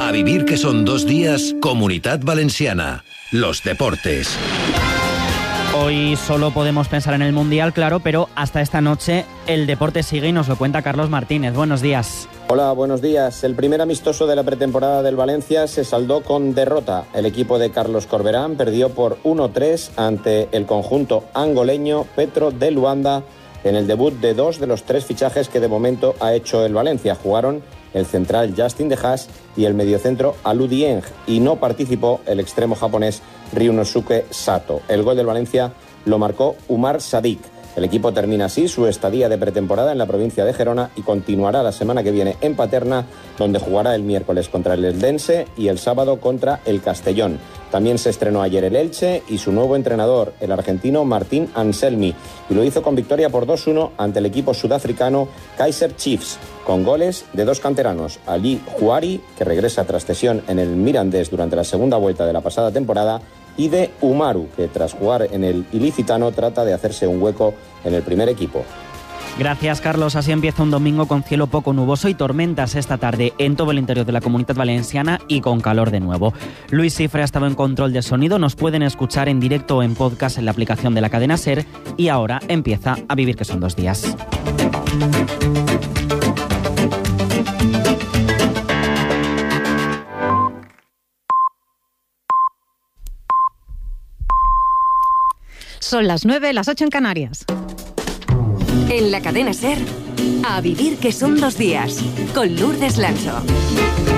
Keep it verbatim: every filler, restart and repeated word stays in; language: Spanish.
A vivir que son dos días, Comunitat Valenciana. Los deportes. Hoy solo podemos pensar en el Mundial, claro, pero hasta esta noche el deporte sigue y nos lo cuenta Carlos Martínez. Buenos días. Hola, buenos días. El primer amistoso de la pretemporada del Valencia se saldó con derrota. El equipo de Carlos Corberán perdió por uno tres ante el conjunto angoleño Petro de Luanda en el debut de dos de los tres fichajes que de momento ha hecho el Valencia. Jugaron el central Justin De Haas y el mediocentro Alou Dieng, y no participó el extremo japonés Ryunosuke Sato. El gol del Valencia lo marcó Umar Sadik. El equipo termina así su estadía de pretemporada en la provincia de Gerona y continuará la semana que viene en Paterna, donde jugará el miércoles contra el Eldense y el sábado contra el Castellón. También se estrenó ayer el Elche y su nuevo entrenador, el argentino Martín Anselmi, y lo hizo con victoria por dos uno ante el equipo sudafricano Kaizer Chiefs, con goles de dos canteranos, Ali Juari, que regresa tras cesión en el Mirandés durante la segunda vuelta de la pasada temporada, y de Umaru, que tras jugar en el ilicitano trata de hacerse un hueco en el primer equipo. Gracias, Carlos. Así empieza un domingo con cielo poco nuboso y tormentas esta tarde en todo el interior de la Comunitat Valenciana y con calor de nuevo. Luis Cifre ha estado en control de sonido. Nos pueden escuchar en directo o en podcast en la aplicación de la cadena SER. Y ahora empieza A vivir que son dos días. Son las nueve, las ocho en Canarias. En la cadena SER, A vivir que son dos días, con Lourdes Lancho.